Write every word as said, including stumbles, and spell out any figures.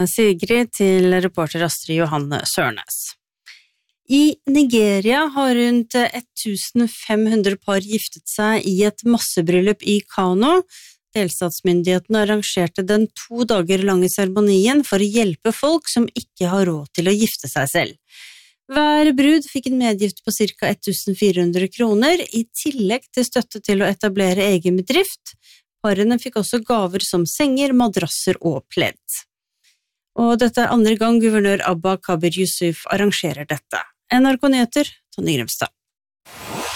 Sigrid til reporter Astrid Johanne Sørnes. I Nigeria har rundt femten hundre par giftet seg i et massebryllup i Kano. Delstatsmyndighetene arrangerte den to dager lange seremonien for å hjelpe folk som ikke har råd til å gifte seg selv. Hver brud fikk en medgift på ca fjorten hundre kroner, i tillegg til støtte til å etablere egen bedrift. Parene fikk også gaver som senger, madrasser og pledd. Og dette er andre gang guvernør Abba Kabir Yusuf arrangerer dette. N R K Nyheter, Tonje Grimstad.